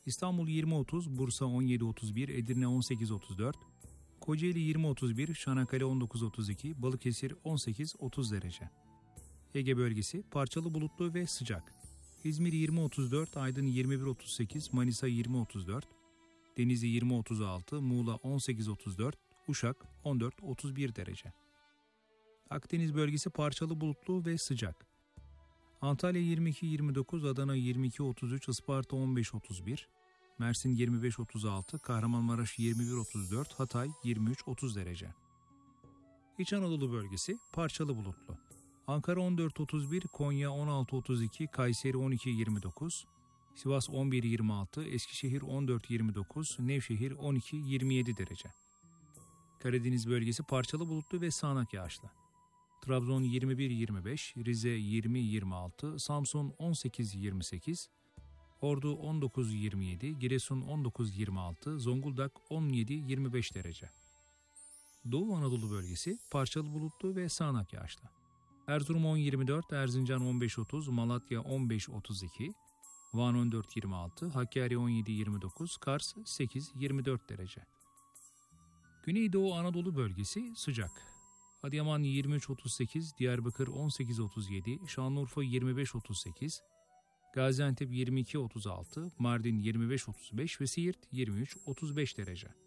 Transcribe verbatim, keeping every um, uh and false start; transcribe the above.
İstanbul yirmi otuz, Bursa on yedi otuz bir, Edirne on sekiz otuz dört, Kocaeli yirmi otuz bir, Çanakkale on dokuz otuz iki, Balıkesir on sekiz otuz derece. Ege bölgesi parçalı bulutlu ve sıcak. İzmir yirmi otuz dört, Aydın yirmi bir otuz sekiz, Manisa yirmi otuz dört, Denizli yirmi otuz altı, Muğla on sekiz otuz dört, Uşak on dört otuz bir derece. Akdeniz bölgesi parçalı bulutlu ve sıcak. Antalya yirmi iki yirmi dokuz, Adana yirmi iki otuz üç, Isparta on beş otuz bir, Mersin yirmi beş otuz altı, Kahramanmaraş yirmi bir otuz dört, Hatay yirmi üç otuz derece. İç Anadolu bölgesi parçalı bulutlu. Ankara on dört otuz bir, Konya on altı otuz iki, Kayseri on iki yirmi dokuz, Sivas on bir yirmi altı, Eskişehir on dört yirmi dokuz, Nevşehir on iki yirmi yedi derece. Karadeniz bölgesi parçalı bulutlu ve sağanak yağışlı. Trabzon yirmi bir yirmi beş, Rize yirmi yirmi altı, Samsun on sekiz yirmi sekiz, Ordu on dokuz yirmi yedi, Giresun on dokuz yirmi altı, Zonguldak on yedi yirmi beş derece. Doğu Anadolu bölgesi parçalı bulutlu ve sağanak yağışlı. Erzurum on yirmi dört, Erzincan on beş otuz, Malatya on beş otuz iki, Van on dört yirmi altı, Hakkari on yedi yirmi dokuz, Kars sekiz yirmi dört derece. Güneydoğu Anadolu bölgesi sıcak. Adıyaman yirmi üç otuz sekiz, Diyarbakır on sekiz otuz yedi, Şanlıurfa yirmi beş otuz sekiz, Gaziantep yirmi iki otuz altı, Mardin yirmi beş otuz beş ve Siirt yirmi üç otuz beş derece.